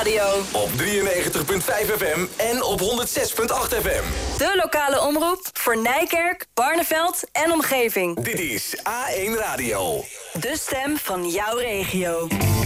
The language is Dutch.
Radio. Op 93.5 FM en op 106.8 FM. De lokale omroep voor Nijkerk, Barneveld en omgeving. Dit is A1 Radio. De stem van jouw regio.